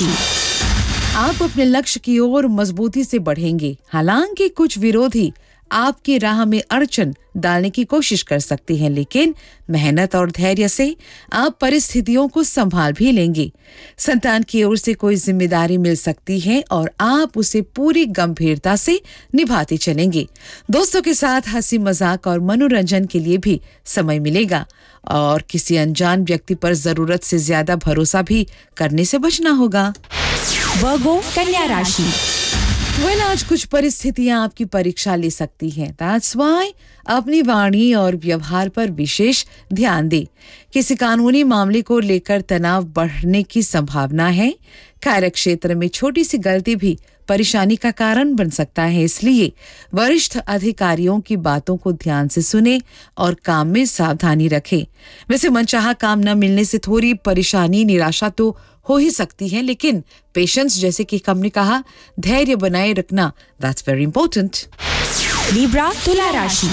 राशि। आप अपने लक्ष्य की ओर मजबूती से बढ़ेंगे। हालांकि कुछ विरोधी आपकी राह में अड़चन डालने की कोशिश कर सकते हैं, लेकिन मेहनत और धैर्य से आप परिस्थितियों को संभाल भी लेंगे। संतान की ओर से कोई जिम्मेदारी मिल सकती है और आप उसे पूरी गंभीरता से निभाते चलेंगे। दोस्तों के साथ हंसी मजाक और मनोरंजन के लिए भी समय मिलेगा और किसी अनजान व्यक्ति पर जरूरत से ज्यादा भरोसा भी करने से बचना होगा। वर्गो कन्या राशि। आज कुछ परिस्थितियां आपकी परीक्षा ले सकती हैं। That's why अपनी वाणी और व्यवहार पर विशेष ध्यान दें। किसी कानूनी मामले को लेकर तनाव बढ़ने की संभावना है। कार्य क्षेत्र में छोटी सी गलती भी परेशानी का कारण बन सकता है, इसलिए वरिष्ठ अधिकारियों की बातों को ध्यान से सुने और काम में सावधानी रखें। वैसे मनचाहा काम न मिलने से थोड़ी परेशानी, निराशा तो हो ही सकती है, लेकिन पेशेंस, जैसे कि हमने कहा, धैर्य बनाए रखना, दैट्स वेरी इंपॉर्टेंट। लिब्रा तुला राशि।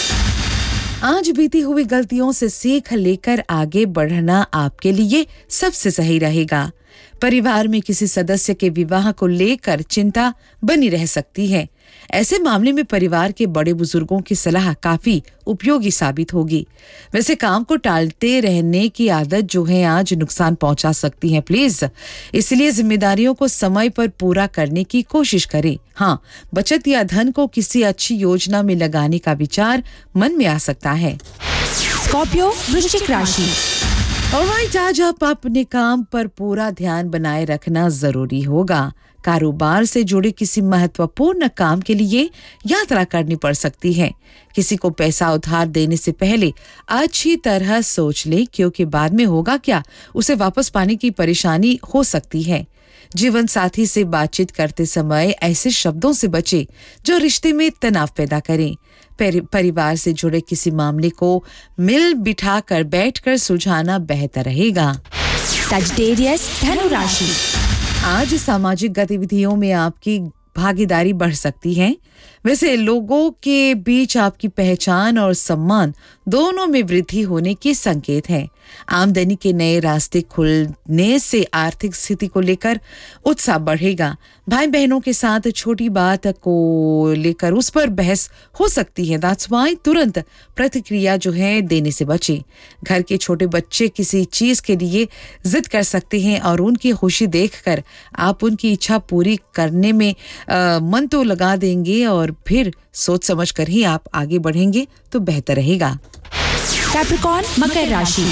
आज बीती हुई गलतियों से सीख लेकर आगे बढ़ना आपके लिए सबसे सही रहेगा। परिवार में किसी सदस्य के विवाह को लेकर चिंता बनी रह सकती है। ऐसे मामले में परिवार के बड़े बुजुर्गों की सलाह काफी उपयोगी साबित होगी। वैसे काम को टालते रहने की आदत जो है आज नुकसान पहुंचा सकती है, प्लीज इसलिए जिम्मेदारियों को समय पर पूरा करने की कोशिश करें। हाँ, बचत या धन को किसी अच्छी योजना में लगाने का विचार मन में आ सकता है। स्कॉर्पियो वृश्चिक राशि। ऑलराइट, आज आप अपने काम पर पूरा ध्यान बनाए रखना जरूरी होगा। कारोबार से जुड़े किसी महत्वपूर्ण काम के लिए यात्रा करनी पड़ सकती है। किसी को पैसा उधार देने से पहले अच्छी तरह सोच लें, क्योंकि बाद में होगा क्या, उसे वापस पाने की परेशानी हो सकती है। जीवन साथी से बातचीत करते समय ऐसे शब्दों से बचें जो रिश्ते में तनाव पैदा करें। परिवार से जुड़े किसी मामले को मिल बिठाकर बैठकर सुलझाना बेहतर रहेगा। सजिटेरियस धनु राशि। आज सामाजिक गतिविधियों में आपकी भागीदारी बढ़ सकती है। वैसे लोगों के बीच आपकी पहचान और सम्मान दोनों में वृद्धि होने की संकेत है। आमदनी के नए रास्ते खुलने से आर्थिक स्थिति को लेकर उत्साह बढ़ेगा। भाई बहनों के साथ छोटी बात को लेकर उस पर बहस हो सकती है। दैट्स व्हाई तुरंत प्रतिक्रिया जो है देने से बचें। घर के छोटे बच्चे किसी चीज के लिए जिद कर सकते हैं और उनकी खुशी देखकर आप उनकी इच्छा पूरी करने में मन तो लगा देंगे और फिर सोच समझ कर ही आप आगे बढ़ेंगे तो बेहतर रहेगा। कैप्रिकॉर्न मकर राशि।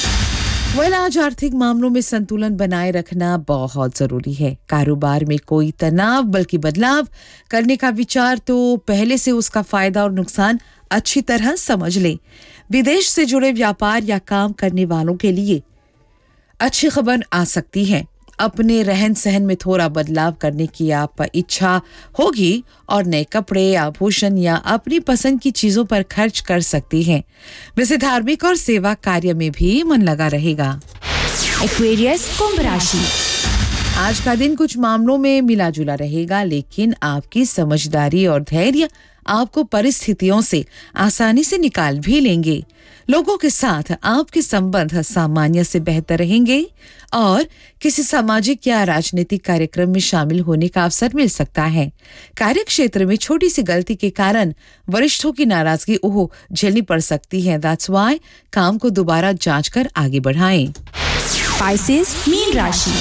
आज आर्थिक मामलों में संतुलन बनाए रखना बहुत जरूरी है। कारोबार में कोई तनाव बल्कि बदलाव करने का विचार तो पहले से उसका फायदा और नुकसान अच्छी तरह समझ लें। विदेश से जुड़े व्यापार या काम करने वालों के लिए अच्छी खबर आ सकती है। अपने रहन सहन में थोड़ा बदलाव करने की आप इच्छा होगी और नए कपड़े, आभूषण या अपनी पसंद की चीजों पर खर्च कर सकती हैं। वैसे धार्मिक और सेवा कार्य में भी मन लगा रहेगा। एक्वेरियस कुंभ राशि। आज का दिन कुछ मामलों में मिला जुला रहेगा, लेकिन आपकी समझदारी और धैर्य आपको परिस्थितियों से आसानी से निकाल भी लेंगे। लोगों के साथ आपके संबंध सामान्य से बेहतर रहेंगे और किसी सामाजिक या राजनीतिक कार्यक्रम में शामिल होने का अवसर मिल सकता है। कार्य क्षेत्र में छोटी सी गलती के कारण वरिष्ठों की नाराजगी झेलनी पड़ सकती है। दैट्स व्हाई काम को दोबारा जांचकर आगे बढ़ाएं। पाइसेस मीन राशि।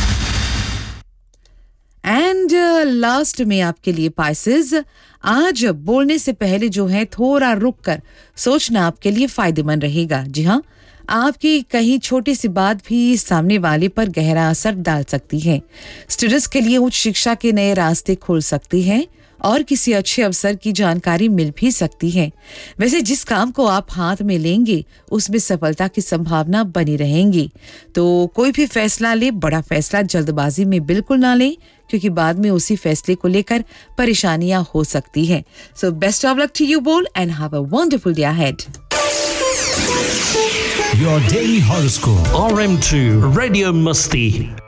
एंड लास्ट में आपके लिए पाइसेस, आज बोलने से पहले जो है थोड़ा रुक कर सोचना आपके लिए फायदेमंद रहेगा। जी हाँ, आपकी कहीं छोटी सी बात भी सामने वाले पर गहरा असर डाल सकती है। स्टूडेंट्स के लिए उच्च शिक्षा के नए रास्ते खुल सकते हैं और किसी अच्छे अवसर की जानकारी मिल भी सकती है। वैसे जिस काम को आप हाथ में लेंगे उसमें सफलता की संभावना बनी रहेंगी। तो कोई भी फैसला ले, बड़ा फैसला जल्दबाजी में बिल्कुल ना लें, क्योंकि बाद में उसी फैसले को लेकर परेशानियां हो सकती हैं। So best of luck to you बोल and have a wonderful day ahead. Your daily horoscope. RM2 Radio Musti.